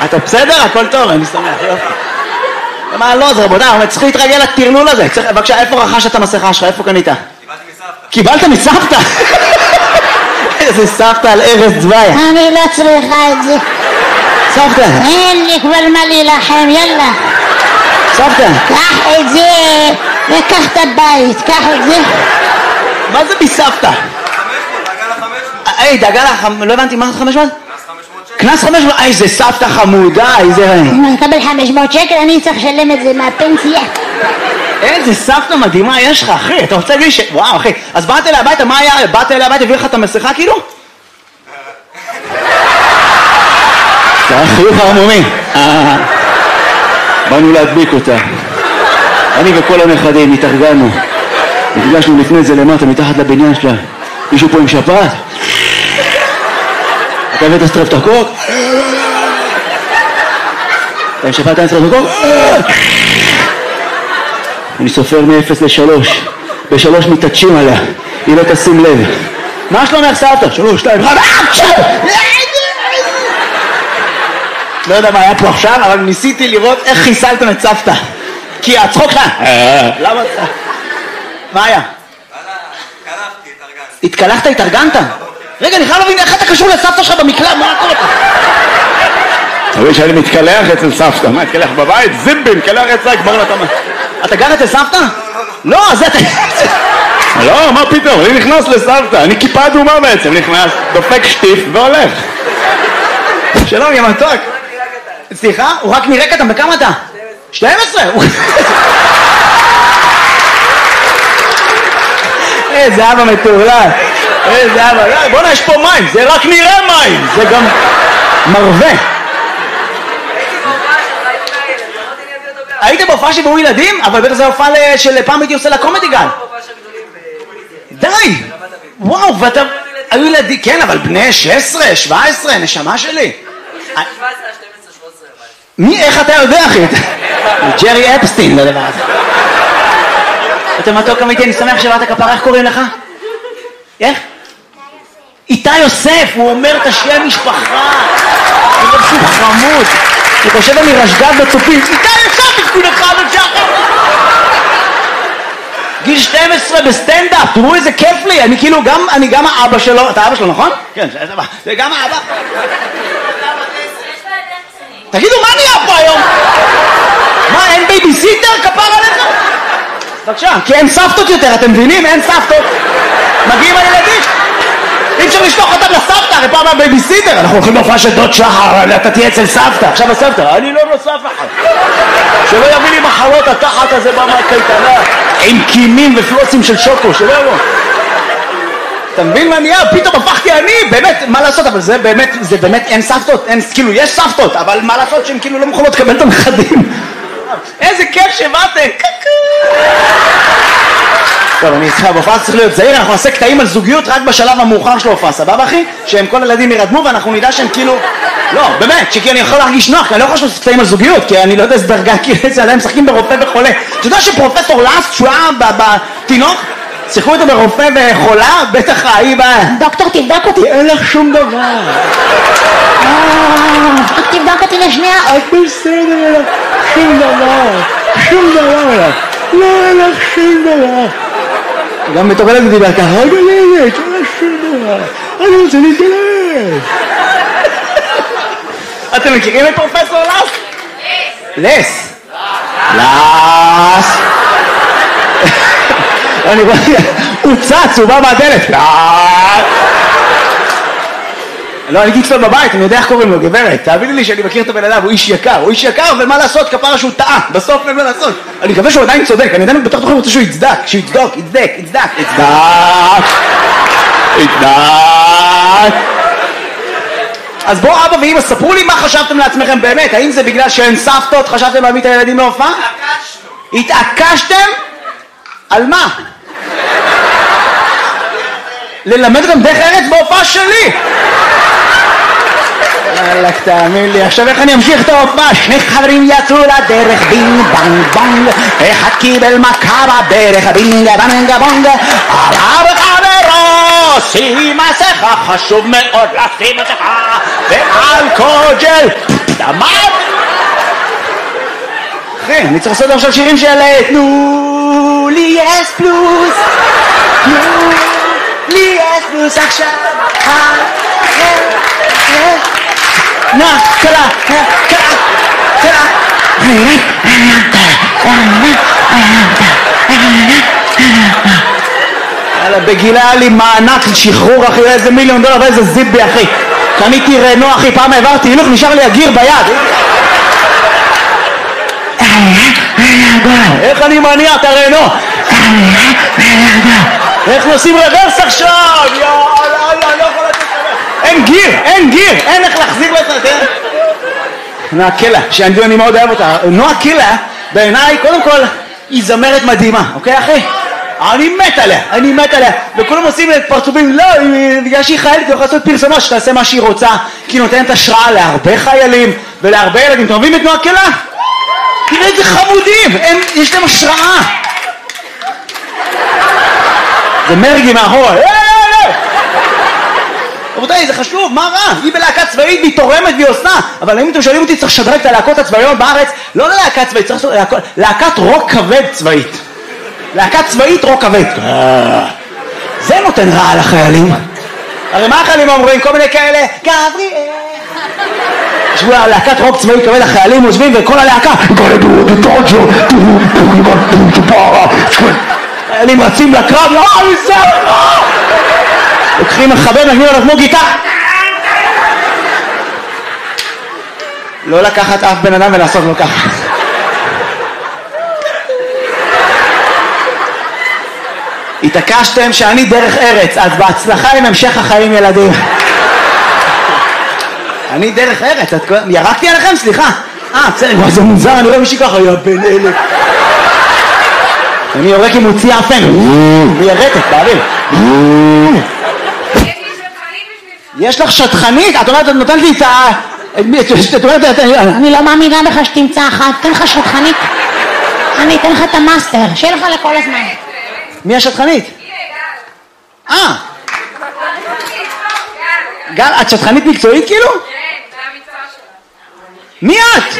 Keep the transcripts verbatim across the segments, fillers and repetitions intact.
אתה בסדר? הכל טוב, אני שמח, יופי. מה לא, זה רבותיי, אבל צריך להתרגל לטרלול הזה. בבקשה, איפה רכשת את המסכה שלך? איפה קנית? קיבלת מסבתא. קיבלת מסבתא? איזה סבתא על ארז צבאי. אני לא צריכה את זה. סבתא. אין לי כבר מה להילחם, יאללה. סבתא. קח את זה, וקח את הבית, קח את זה. מה זה מסבתא? היי, דאגה לך, לא הבנתי, מה זה חמש מאות? קנס חמש מאות? איי, זה סבתא חמודה, איזה... אני מקבל חמש מאות שקל, אני צריך לשלם את זה מהפנסיה. איזה סבתא מדהימה יש לך, אחי, אתה רוצה להגיד ש... וואו, אחי, אז באת אליי הביתה, מה היה? באת אליי הביתה, הביא לך את המסכה, כאילו? זה היה חיוך הרמומי. באנו להדביק אותה. אני וכל הנכדים התארגנו. נפגשנו לפני זה למטה, מתחת לבניין שלה. מישהו פה עם שפעת? אתה הבאת סטרפטוקוק? אתה עם שפעת אין סטרפטוקוק? אני סופר מ-אפס לשלוש. בשלוש מתעטשים עליה. היא לא תשים לב. מה שלומך סבתא? שלוש, שתיים, אחד, לא יודע מה היה פה עכשיו, אבל ניסיתי לראות איך חיסלתם את סבתא. כי הצחוק לך... למה... מה היה? התקלחתי, התארגנתי. התקלחת, התארגנת? רגע, אני חייב להבין איך אתה קשור לסבתא שלך במקלט, מה קורה לך? תראי שאני מתקלח אצל סבתא, מה, התקלח בבית? זיבי, מתקלח אצלה, כבר נתן... אתה גר אצל סבתא? לא, אז אתה... לא, מה פתאום, אני נכנס לסבתא, אני כיפה אדומה בעצם, נכנס, דופק שטיף והולך. שלום, יא מתוק. סליחה? הוא רק נראה קטן, בכמה אתה? שתים עשרה. איזה אבא מטורלל. איזה אבא. בוא'נה, יש פה מים, זה רק נראה מים. זה גם מרווה. היית בהופעה שבאו ילדים? אבל בטח זה הופעה של פעם הייתי עושה לקומדי גל. די! וואו, ואתה... היו ילדים, כן, אבל בני שש עשרה, שבע עשרה, נשמה שלי. מי, איך אתה יודע, אחי? ג'רי אפסטין, לא דבר הזה. אתה מתוק אמיתי, אני שמח שבאת כפרה, איך קוראים לך? איך? איתי יוסף, הוא אומר את השם משפחה. הוא אומר שהוא חמוד. הוא חושב אני רשגב בצופים. איתי יוסף, תקוד אחד עוד שחר. גיל שתים עשרה בסטנדאפ, תראו איזה כיף לי. אני כאילו גם, אני גם האבא שלו. אתה אבא שלו, נכון? כן, זה גם האבא. תגידו, מה נהיה פה היום? מה, אין בייביסיטר? כפר עליך? בבקשה, כי אין סבתות יותר, אתם מבינים? אין סבתות. מגיעים הילדים. אי אפשר לשלוח אותם לסבתא, הרי פעם הבייביסיטר. אנחנו הולכים להופעה של דוד שחר, אתה תהיה אצל סבתא. עכשיו הסבתא, אני לא נוסף אחד. שלא יביא לי מחלות התחת הזה במקייטנה, עם קימים ופלוסים של שוקו, שלא יבוא. אתה מבין מה נהיה? פתאום הפכתי אני, באמת, מה לעשות? אבל זה באמת, זה באמת אין סבתות, אין, כאילו יש סבתות, אבל מה לעשות שהן כאילו לא מוכנות לקבל את הנכדים? איזה כיף שבאתם, קקו. טוב, אני איתך, בהופעה צריך להיות זהיר, אנחנו נעשה קטעים על זוגיות רק בשלב המאוחר של ההופעה, סבבה אחי? שהם כל הילדים ירדמו ואנחנו נדע שהם כאילו... לא, באמת, שכי אני יכול להרגיש נוח, כי אני לא יכול לעשות קטעים על זוגיות, כי אני לא יודע איזה דרגה, כי איזה עליהם משחקים ברופא וחולה. אתה יודע שפרופסור לאסט, שהוא היה בתינוק, שיחקו אותו ברופא וחולה, בטח ההיא בא... דוקטור, תבדוק אותי. אין לך שום דבר. רק תבדוק אותי לשנייה. את בסדר, שום דבר. שום דבר. לא, אין לך שום דבר. גם מטופלת אותי ככה, רגע לילד, אין לך שום דבר. אני רוצה להתגלש. אתם מכירים את פרופסור לס? לס. לס. אני רואה, הוא צץ, הוא בא מהדלת. לא, אני הייתי אצלו בבית, אני יודע איך קוראים לו, גברת. תאביני לי שאני מכיר את הבן אדם, הוא איש יקר. הוא איש יקר, ומה לעשות, כפרה שהוא טעה. בסוף אין מה לעשות. אני מקווה שהוא עדיין צודק. אני עדיין בתוך תוכם רוצה שהוא יצדק. שהוא יצדוק, יצדק, יצדק, יצדק. יצדק. אז בואו אבא ואמא, ספרו לי מה חשבתם לעצמכם באמת. האם זה בגלל שאין סבתות, חשבתם להביא את הילדים להופעה? התעקשנו. התעקשתם? על מה? ללמד גם דרך ארץ בהופעה שלי. אלק, תאמין לי, עכשיו איך אני אמשיך את ההופעה? שני חברים יצאו לדרך, בינג בנג בונג, אחד קיבל מכה בדרך, בינג בנג בונג, עלה בחברו, שים מסכה, חשוב מאוד לשים מסכה, ואלכוג'ל, מים אחי, אני צריך לעשות עכשיו שירים של תנו לי אס פלוס, תנו לי אס פלוס עכשיו. נא, קלה, קלה, קלה. יאללה, בגילה היה לי מענק שחרור אחי, איזה מיליון דולר ואיזה זיבי אחי. קניתי רנו אחי, פעם העברתי הילוך, נשאר לי הגיר ביד. איך אני מניע את הרנו? איך נוסעים רוורס עכשיו? יאללה, יאללה, לא יכול לתת לך. אין גיר, אין גיר, אין איך להחזיר לו את זה. נועה קילה, שאני מאוד אוהב אותה. נועה קילה, בעיניי, קודם כל, היא זמרת מדהימה, אוקיי אחי? אני מת עליה, אני מת עליה. וכולם עושים את פרצופים, לא, בגלל שהיא חיילת, היא יכולה לעשות פרסומה שתעשה מה שהיא רוצה, כי היא נותנת השראה להרבה חיילים ולהרבה ילדים. אתם אוהבים את נועה קילה? תראה איזה חמודים, הם, יש להם השראה. זה מרגי מאחורה. רבותיי, זה חשוב, מה רע? היא בלהקה צבאית והיא תורמת והיא עושה. אבל אם אתם שואלים אותי, צריך לשדרג את הלהקות הצבאיות בארץ, לא ללהקה צבאית, צריך לעשות להקת רוק כבד צבאית. להקה צבאית רוק כבד. זה נותן רע לחיילים. הרי מה החיילים אומרים? כל מיני כאלה, גבריאל. ישבו להקת רוק צבאי כבד, החיילים עוזבים וכל הלהקה חיילים רצים לקרב, לא, ניסה, לא! לוקחים מחבר, נגנים עליו כמו גיטה. לא לקחת אף בן אדם ולעשות לו ככה. התעקשתם שאני דרך ארץ, אז בהצלחה עם המשך החיים ילדים. אני דרך ארץ, ירקתי עליכם? סליחה. אה, בסדר, זה מוזר, אני רואה מישהי ככה, יא בן אלה. אני יורק עם מוציא אפן, וירקת, באוויר. יש לך שטחנית? את אומרת, את נותנת לי את ה... אני לא מאמינה לך שתמצא אחת, תן לך שטחנית. אני אתן לך את המאסטר, שיהיה לך לכל הזמן. מי השטחנית? אה. גל, את שטחנית מקצועית כאילו? כן, זה המקצוע שלה. מי את?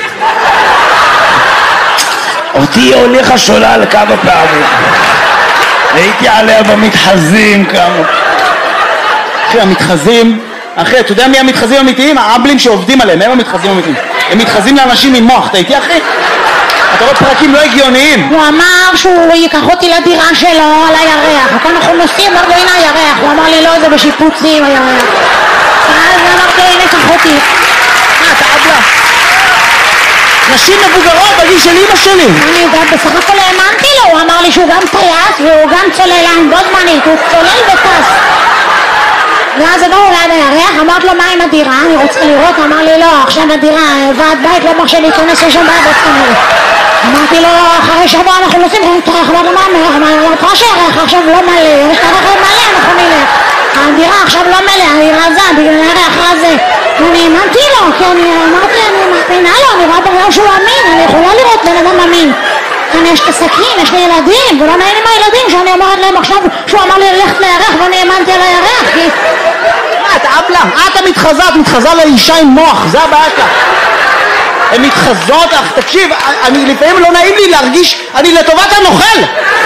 אותי הוליכה שולל כמה פעמים. הייתי עליה במתחזים כמה. אחי, המתחזים, אחי, אתה יודע מי המתחזים האמיתיים? האבלים שעובדים עליהם, הם המתחזים האמיתיים. הם מתחזים לאנשים עם מוח, אתה איתי אחי? אתה רואה פרקים לא הגיוניים. הוא אמר שהוא ייקח אותי לדירה שלו על הירח. הכל אנחנו נוסעים, אמרתי לו הנה הירח. הוא אמר לי לא, זה בשיפוצים הירח. אז אמרתי לו הנה קח אותי. מה, אתה אבלה? נשים מבוגרות בגיל של אמא שלי. אני יודעת, בסך הכל האמנתי לו. הוא אמר לי שהוא גם טייס והוא גם צוללן בו זמנית. הוא צולל וטס. ואז הגענו ליד הירח, אמרת לו מה עם הדירה? אני רוצה לראות. אמר לי לא, עכשיו הדירה, ועד בית לא מרשה להיכנס לשם בעבוד כנראה. אמרתי לו, אחרי שבוע אנחנו נוסעים, אמרתי לו, מה מלך? אמרתי לו, אמרתי שהערך עכשיו לא מלא, יש את הרכב מלא, אנחנו נלך. הדירה עכשיו לא מלא, אני רזה, בגלל הערך הזה. אני האמנתי לו, כי אני אמרתי, אני מאמינה לו, אני רואה בריאו שהוא אמין, אני יכולה לראות בן אדם אמין. אני יש את הסכין, יש לי ילדים, ולא נעים עם הילדים שאני אומרת להם עכשיו, שהוא אמר לי ללכת לירח ואני האמנתי על הירח, כי... מה, את אבלה? את המתחזה, את מתחזה לאישה עם מוח, זה הבעיה שלך. הן מתחזות, אך תקשיב, אני לפעמים לא נעים לי להרגיש, אני לטובת הנוכל.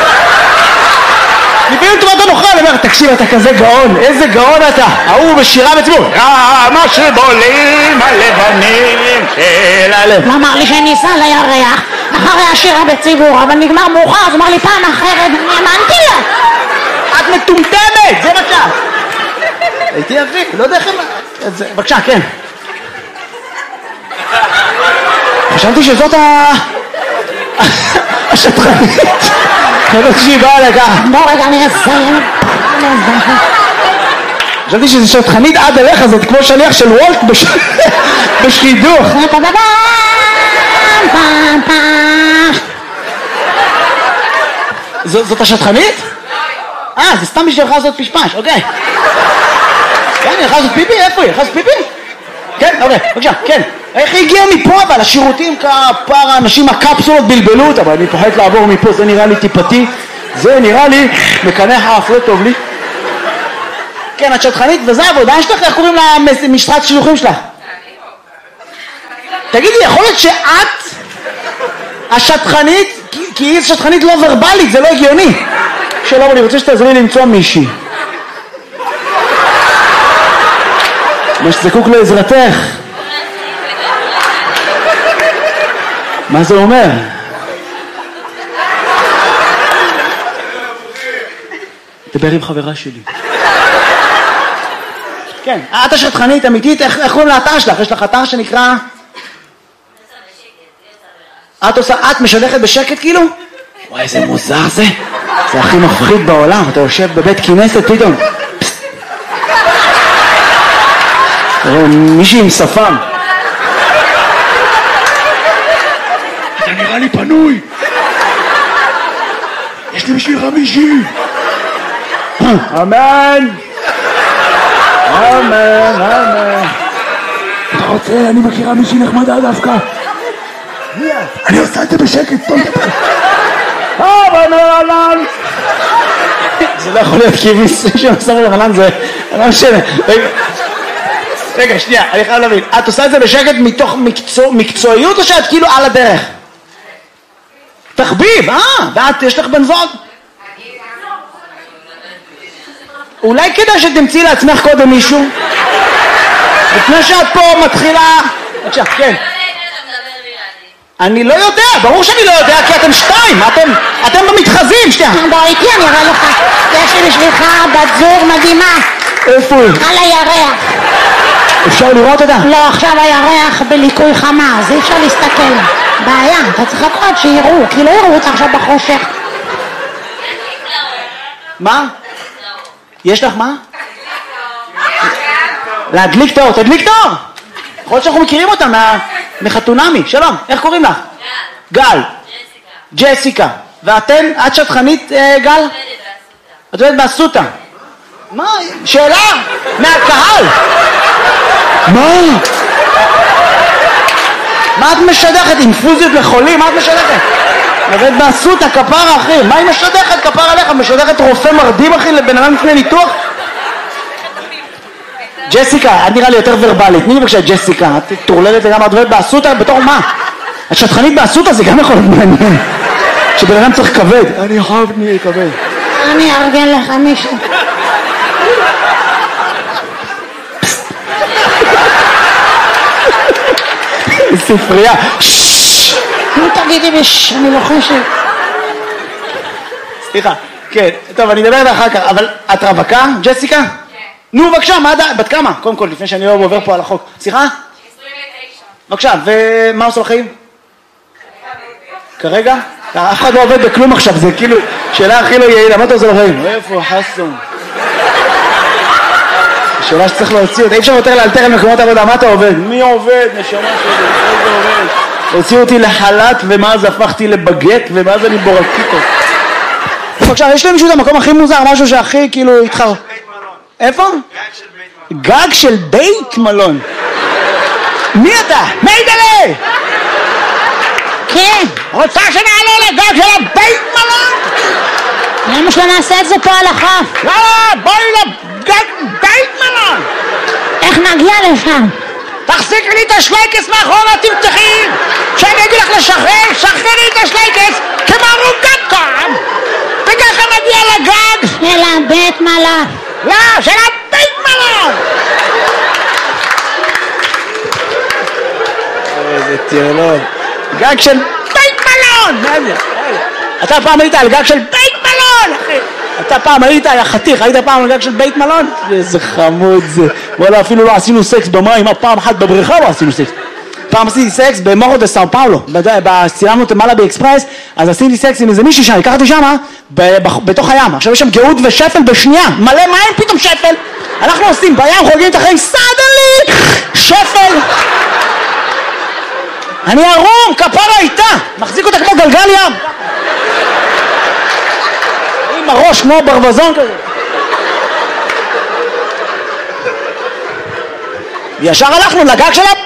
לפעמים לטובת הנוכל, אני אומר, תקשיב, אתה כזה גאון, איזה גאון אתה. ההוא בשירה בציבור, מה שבולים הלבנים של הלב. הוא אמר לי שאני אסע לירח, אחרי השירה בציבור, אבל נגמר מאוחר, אז אמר לי פעם אחרת, אני האמנתי לה. את מטומטמת, זה מה שאת. הייתי אבי, לא יודע איך הם... בבקשה, כן. חשבתי שזאת ה... השטחנית. חשבתי שהיא באה לכך. בוא רגע, אני אסיים. חשבתי שזו שטחנית עד אליך, זאת כמו שליח של וולט בשחידוך. זאת השטחנית? אה, זה סתם בשבילך לעשות פשפש, אוקיי. כן, היא יכולה לעשות פיפי? איפה היא? יכולה לעשות פיפי? כן, אוקיי, בבקשה, כן. איך היא הגיעה מפה אבל? השירותים כפר האנשים, הקפסולות בלבלו אותה, אבל אני פוחד לעבור מפה, זה נראה לי טיפתי, זה נראה לי מקנה האף, לא טוב לי. כן, את שטחנית, וזה העבודה שלך, איך קוראים למשרת שילוחים שלך? תגידי, יכול להיות שאת השטחנית, כי, כי היא שטחנית לא ורבלית, זה לא הגיוני. שלום, אני רוצה שתעזרי לי למצוא מישהי. מה שזקוק לעזרתך. מה זה אומר? דבר עם חברה שלי. כן, את השטחנית אמיתית, איך, איך קוראים לאתר שלך? יש לך אתר שנקרא... את עושה, את משדכת בשקט כאילו? וואי, איזה מוזר זה. זה הכי מפחיד בעולם, אתה יושב בבית כנסת פתאום. תראו, מישהי עם שפם. אתה נראה לי פנוי. יש לי בשבילך מישהי. אמן. אמן, אמן. אתה רוצה? אני מכירה מישהי נחמדה דווקא. אני עושה את זה בשקט, טוב. אמן, אמן. זה לא יכול להיות כי מישהו שעושה רבנן זה... לא משנה. רגע, שנייה, אני חייב להבין. את עושה את זה בשקט מתוך מקצועיות או שאת כאילו על הדרך? תחביב, אה? ואת, יש לך בן זוג? אולי כדאי שתמצאי לעצמך קודם מישהו? לפני שאת פה מתחילה... בבקשה, כן. אני לא יודע, ברור שאני לא יודע, כי אתם שתיים, אתם, אתם במתחזים, שתיים. בוא איתי, אני אראה לך. יש לי בשבילך בת זוג מדהימה. איפה היא? על הירח. אפשר לראות אותה? לא, עכשיו הירח בליקוי חמה, אז אי אפשר להסתכל. בעיה, אתה צריך לקרוא שיראו, כי לא יראו אותה עכשיו בחושך. מה? יש לך מה? להדליק תאור, תדליק תאור! יכול להיות שאנחנו מכירים אותה מחתונמי. שלום, איך קוראים לך? גל. גל. ג'סיקה. ג'סיקה. ואתן, את שטחנית, גל? את עובדת באסותא. מה? שאלה? מהקהל. מה? מה את משדכת? אינפוזיות לחולים? מה את משדכת? עובדת באסותא, כפרה אחי. מה היא משדכת? כפרה עליך. משדכת רופא מרדים אחי לבן אדם לפני ניתוח? ג'סיקה, את נראה לי יותר ורבלית. תני לי בבקשה ג'סיקה, את טורללת לגמרי, את עובדת באסותא בתור מה? את שטחנית באסותא, זה גם יכול להיות מעניין. שבן אדם צריך כבד. אני חייב לי כבד. אני ארגן לך מישהו. ספרייה. נו תגידי בש, אני לוחשת. סליחה, כן, טוב, אני אדבר על אחר כך, אבל את רווקה, ג'סיקה? כן. נו, בבקשה, מה בת כמה? קודם כל, לפני שאני לא עובר פה על החוק. סליחה? עשרים ותשע. בבקשה, ומה עושה בחיים? כרגע? אף אחד לא עובד בכלום עכשיו, זה כאילו שאלה הכי לא יעילה, מה אתה עושה בחיים? איפה חסון? שאלה שצריך להוציא אותה, אי אפשר יותר לאלתר על מקומות עבודה, מה אתה עובד? מי עובד? נשמה שלי, איזה עובד? הוציאו אותי לחל"ת ומאז הפכתי לבגט ומאז אני בורקיטו. בבקשה, יש למישהו את המקום הכי מוזר, משהו שהכי כאילו התחר... איפה? גג של בית מלון. מי אתה? מיידלה! כן. רוצה שנעלה לגג של הבית מלון? למה שלא נעשה את זה פה על החוף? לא, בואי לגג בית מלון! איך נגיע לשם? תחזיקי לי את השלייקס מאחורה, תמתחי! כשאני אגיד לך לשחרר, שחררי את השלייקס כמו רוגטקום! וככה נגיע לגג! של הבית מלון. לא, של הבית מלון! איזה טירלון. גג של בית מלון! מה זה? אתה פעם היית על גג של בית מלון, אחי! אתה פעם היית, היה חתיך, היית פעם על גג של בית מלון? איזה חמוד זה. וואלה, אפילו לא עשינו סקס במים, פעם אחת בבריכה לא עשינו סקס. פעם עשיתי סקס במורו דה סאו פאולו, צילמנו את מלאבי אקספרס, אז עשיתי סקס עם איזה מישהי שם, לקחתי שמה, בתוך הים. עכשיו יש שם גאות ושפל בשנייה, מלא מים, פתאום שפל. אנחנו עושים בים, חוגגים את החיים, סדלי, שפל. אני ערום, כפרה איתה, מחזיק אותה כמו גלגל ים. עם הראש כמו ברווזון כזה. ישר הלכנו לגג של